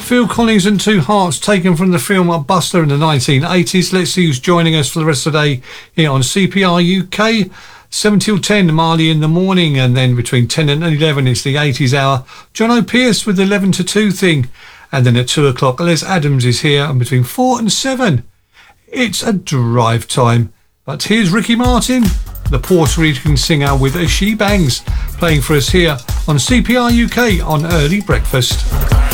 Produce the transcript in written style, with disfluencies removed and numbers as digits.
Phil Collins and Two Hearts, taken from the film Buster in the 1980s. Let's see who's joining us for the rest of the day here on CPR UK. 7 till 10, Marley in the morning, and then between 10 and 11 it's the 80s hour. John O'Pearce with the 11 to 2 thing, and then at 2 o'clock Les Adams is here, and between 4 and 7 it's a drive time. But here's Ricky Martin, the Puerto Rican singer, with She Bangs, playing for us here on CPR UK on Early Breakfast.